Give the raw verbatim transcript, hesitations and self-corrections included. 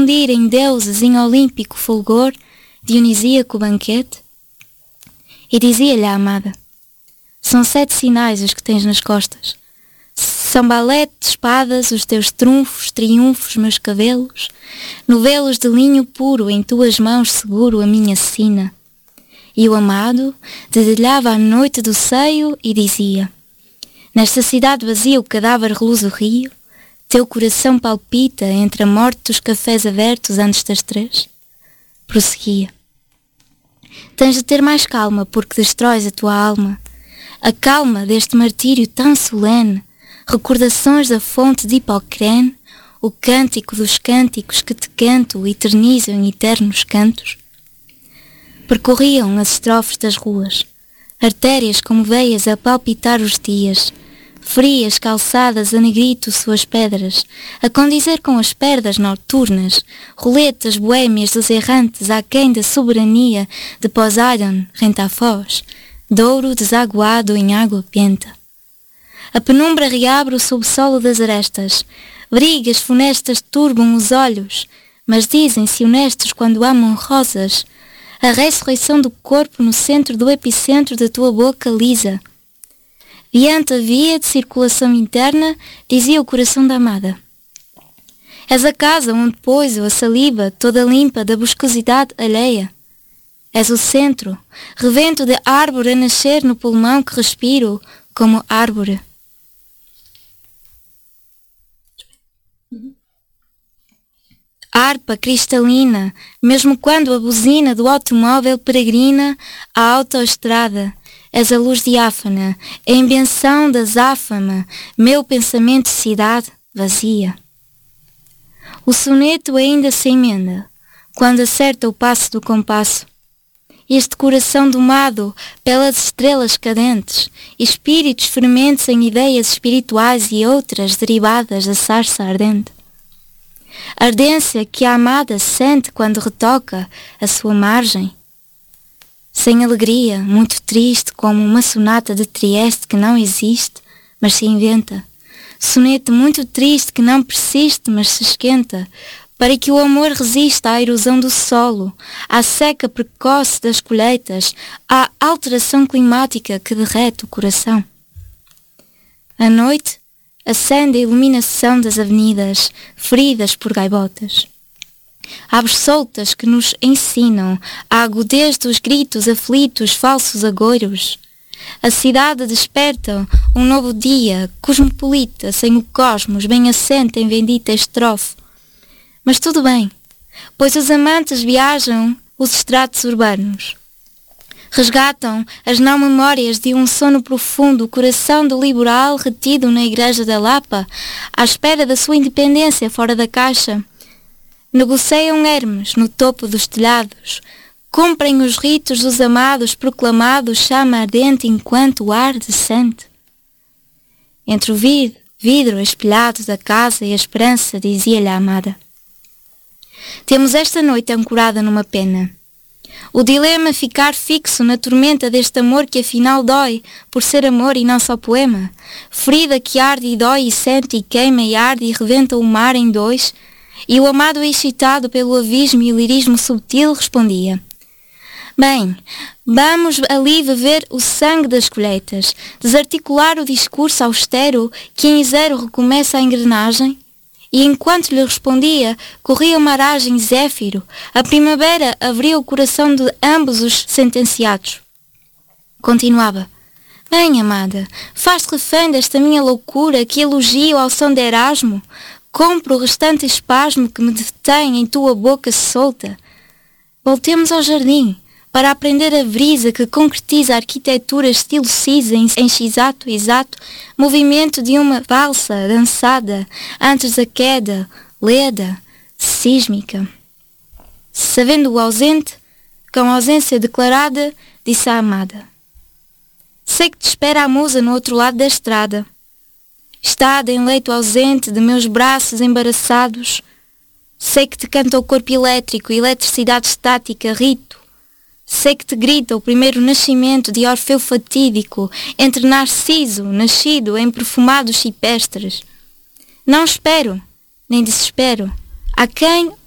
fundir em deuses em olímpico fulgor, dionisíaco banquete? E dizia-lhe a amada: são sete sinais os que tens nas costas. São balete de espadas os teus trunfos, triunfos, meus cabelos, novelos de linho puro, em tuas mãos seguro a minha sina. E o amado dedilhava a noite do seio e dizia: nesta cidade vazia o cadáver reluz o rio, teu coração palpita entre a morte dos cafés abertos antes das três. Prosseguia: tens de ter mais calma, porque destróis a tua alma, a calma deste martírio tão solene, recordações da fonte de Hipocrene, o cântico dos cânticos que te canto eternizam em eternos cantos. Percorriam as estrofes das ruas, artérias como veias a palpitar os dias, frias calçadas a negrito suas pedras, a condizer com as perdas noturnas, roletas boêmias dos errantes aquém da soberania de Poseidon rente a Foz, douro desaguado em água benta. A penumbra reabre o subsolo das arestas, brigas funestas turbam os olhos, mas dizem-se honestos quando amam rosas, a ressurreição do corpo no centro do epicentro da tua boca lisa. Diante a via de circulação interna, dizia o coração da amada: és a casa onde pôs a saliva toda limpa da buscosidade alheia. És o centro, revento de árvore a nascer no pulmão que respiro como árvore. Harpa cristalina, mesmo quando a buzina do automóvel peregrina à autoestrada, és a luz diáfana, a invenção da záfama, meu pensamento cidade vazia. O soneto ainda se emenda, quando acerta o passo do compasso. Este coração domado pelas estrelas cadentes, espíritos fermentes em ideias espirituais e outras derivadas da sarça ardente. Ardência que a amada sente quando retoca a sua margem. Sem alegria, muito triste, como uma sonata de Trieste que não existe, mas se inventa. Soneto muito triste que não persiste, mas se esquenta, para que o amor resista à erosão do solo, à seca precoce das colheitas, à alteração climática que derrete o coração. À noite, acende a iluminação das avenidas, feridas por gaivotas. Aves soltas que nos ensinam a agudez dos gritos aflitos, falsos agoiros. A cidade desperta um novo dia, cosmopolita, sem o cosmos, bem assente em bendita estrofe. Mas tudo bem, pois os amantes viajam os estratos urbanos. Resgatam as não-memórias de um sono profundo, o coração do liberal retido na igreja da Lapa, à espera da sua independência fora da caixa. Negociam Hermes no topo dos telhados, cumprem os ritos dos amados proclamados, chama ardente enquanto o ar descende. Entre o vidro, vidro espelhado da casa e a esperança, dizia-lhe a amada: temos esta noite ancorada numa pena. O dilema ficar fixo na tormenta deste amor que afinal dói, por ser amor e não só poema. Ferida que arde e dói e sente e queima e arde e rebenta o mar em dois. E o amado excitado pelo abismo e o lirismo subtil respondia: bem, vamos ali beber o sangue das colheitas, desarticular o discurso austero que em zero recomeça a engrenagem. E enquanto lhe respondia, corria uma aragem zéfiro, a primavera abria o coração de ambos os sentenciados. Continuava: bem, amada, faz-te refém desta minha loucura que elogio ao som de Erasmo, compro o restante espasmo que me detém em tua boca solta. Voltemos ao jardim, para aprender a brisa que concretiza a arquitetura estilo cisa em, em exato, exato movimento de uma valsa dançada antes da queda, leda, sísmica. Sabendo o ausente, com ausência declarada, disse a amada: sei que te espera a musa no outro lado da estrada. Estada em leito ausente de meus braços embaraçados, sei que te canta o corpo elétrico, eletricidade estática, rito. Sei que te grita o primeiro nascimento de Orfeu fatídico, entre Narciso, nascido em perfumados cipestres. Não espero, nem desespero. Há quem